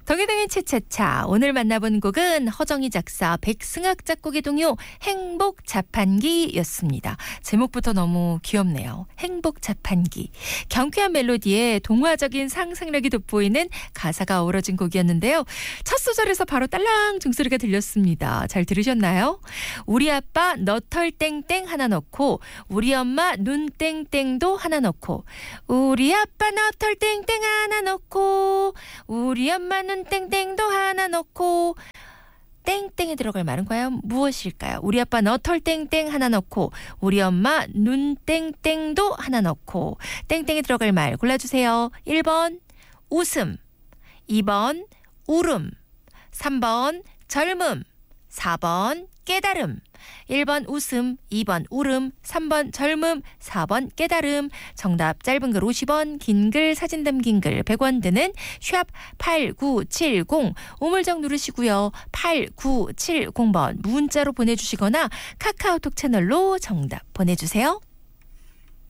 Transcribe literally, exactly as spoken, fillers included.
덩이덩이 채채차 오늘 만나본 곡은 허정희 작사 백승학 작곡의 동요 행복 자판기였습니다. 제목부터 너무 귀엽네요. 행복 자판기. 경쾌한 멜로디에 동화적인 상상력이 돋보이는 가사가 어우러진 곡이었는데요. 첫 소절에서 바로 딸랑 종소리가 들렸습니다. 잘 들으셨나요? 우리 아빠 너털 땡땡 하나 넣고 우리 엄마 눈 땡땡도 하나 넣고 우리 아빠 너털 땡땡 하나 넣고 우리 엄마 눈 땡땡도 하나 넣고 땡땡에 들어갈 말은 과연 무엇일까요? 우리 아빠 너털 땡땡 하나 넣고 우리 엄마 눈 땡땡도 하나 넣고 땡땡에 들어갈 말 골라주세요. 일 번 웃음, 이 번 울음, 삼 번 젊음, 사 번 깨달음. 일 번 웃음, 이 번 울음, 삼 번 젊음, 사 번 깨달음. 정답 짧은 글 오십 원, 긴 글 사진 담긴 글 백 원 드는 샵 팔구칠공 우물정 누르시고요. 팔구칠공 번 문자로 보내주시거나 카카오톡 채널로 정답 보내주세요.